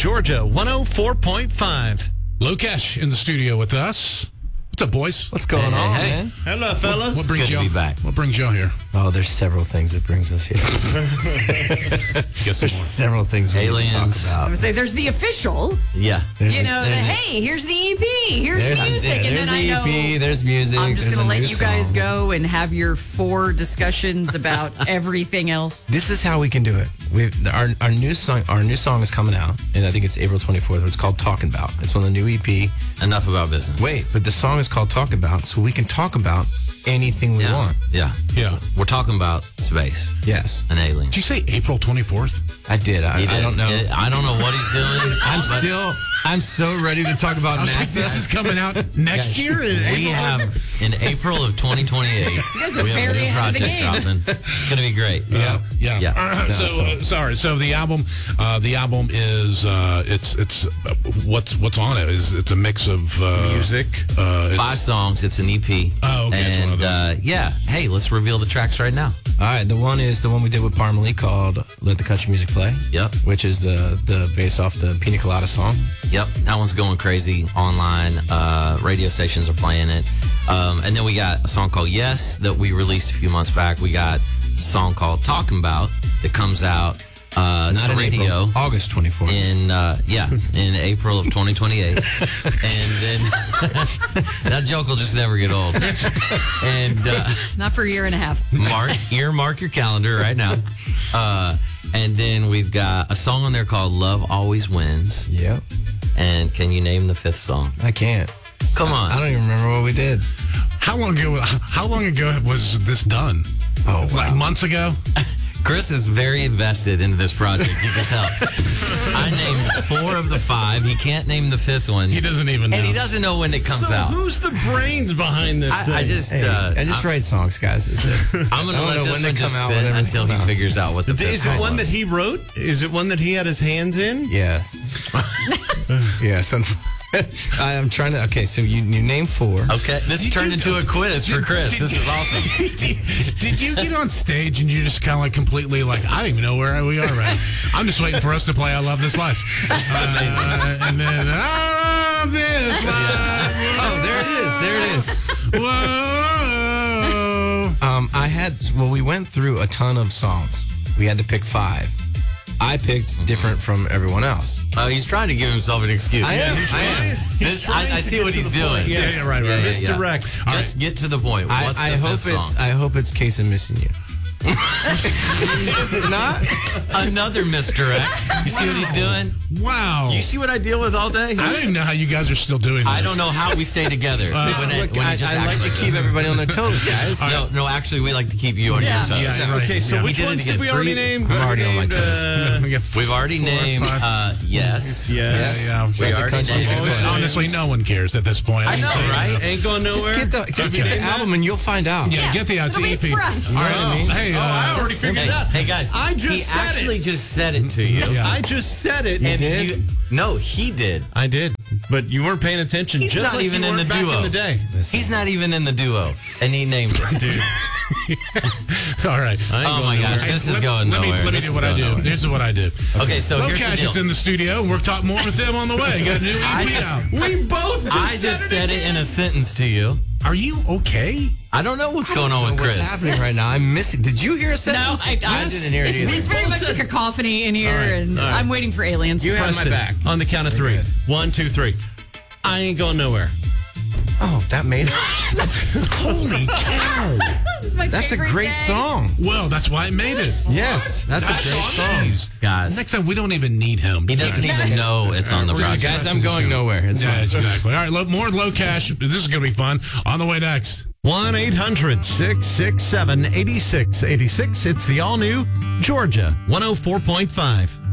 Georgia 104.5. Lokesh in the studio with us. What's up, boys? What's going on, man? Hello, fellas. What brings Good you to be back. What brings you here? Oh, there's several things that brings us here. Guess There's several things we need to talk I about. would say there's the official, Yeah. hey, here's the EP, here's the music. And There's then I the know EP, there's music. I'm just there's going to a let new you guys song. go and have your 4 discussions about everything else. This is how we can do it. Our new song is coming out, and I think it's April 24th. It's called Talking About. It's on the new EP. Enough about business. Wait, but the song is called Talk About, so we can talk about anything we want. Yeah. Yeah. We're talking about space Yes, and aliens. Did you say April 24th? I did. I don't know. I don't know what he's doing. I'm so ready to talk about I was like, NASA. this is coming out next year? We have in April of 2028. You guys are we have a very new ahead of the project game. dropping. It's going to be great. Yeah. Yeah. So the album is it's what's on it is it's a mix of Music. 5 songs. It's an EP. Oh, okay, it's one of And hey, let's reveal the tracks right now. All right, the one is the one we did with Parmalee called "Let the Country Music Play." Yep. Which is the base off the Pina Colada song. Yep, that one's going crazy online. Radio stations are playing it. And then we got a song called Yes that we released a few months back. We got a song called Talking About that comes out Not to in radio April, August 24th. in April of 2028. And then that joke will just never get old. And Not for a year and a half. earmark your calendar right now. And then we've got a song on there called Love Always Wins. Yep. And can you name the 5th song? I can't. Come on. I don't even remember what we did. How long ago was this done? Oh, wow. Like months ago? Chris is very invested into this project. You can tell. I named 4 of the 5. He can't name the 5th one. He doesn't even know. And he doesn't know when it comes So out. who's the brains behind this thing? I just, I just write songs, guys. That's it. I'm going to I don't let know this when they one come just out, sit whenever they until come he out. figures out what the 5th Is it one was. that he wrote? Is it one that he had his hands in? Yes. Yes. I'm trying to. Okay, so you name 4. Okay, this turned into a quiz for Chris. This is awesome. Did you get on stage and you just kind of like completely like, I don't even know where we are right now. I'm just waiting for us to play I Love This Life. And then, I love this life. Oh, there it is. Whoa. We went through a ton of songs. We had to pick 5. I picked different from everyone else. He's trying to give himself an excuse. I am. I see what he's doing. Yes. Right. Misdirect. Just get to the point. What's I the hope 5th song? I hope it's Case of Missing You. Is it not? Another misdirect. You see what he's doing? Wow. You see what I deal with all day? I didn't know how you guys are still doing this. I don't know how we stay together. I like to keep everybody on their toes, guys. No, actually, we like to keep you on your toes. Yeah, right. Okay, so Yeah. which We did it ones again. did we already 3? name? I'm already on my toes. We got We've already 4, named 5. Yes. Yes. Yeah. We Let the already country named music Which play. honestly, no one cares at this point. I know, right? Ain't going nowhere. Just get the album and you'll find out. Yeah, get the It'll be a EP. surprise. All right. You know what I mean? Hey, I already figured it out. Hey guys, I just he said actually it. just said it to you. Yeah. I just said it. And did? no, he did. I did, but you weren't paying attention. He's just not like even you in the weren't back duo. in the day. He's not even in the duo, and he named it. Dude, all right. Oh my gosh, this is going Let nowhere. me This do is what I going do. nowhere. Here's what I do. Okay, so here's the Lokesh is deal. in the studio, and we'll talk more with them on the way. Got a new I EP just- out. we both I just said it in a sentence to you. Are you okay? I don't know what's going on with What's Chris. happening right now? I'm missing. Did you hear a No, sentence? I didn't hear it either. It's very much a cacophony in here, and all right. I'm waiting for aliens. You have my Preston, back. on the count of 3. 1, 2, 3. I ain't going nowhere. Oh, that made it. Holy cow. It's my That's a favorite great day. song. Well, that's why I made it. Yes, that's a great song. Jeez. Guys. Next time, we don't even need him. He doesn't even know it's on the project. Guys, I'm going nowhere. It's Yeah, fine. exactly. All right, more Lokesh. This is going to be fun. On the way next. 1-800-667-8686. It's the all-new Georgia 104.5.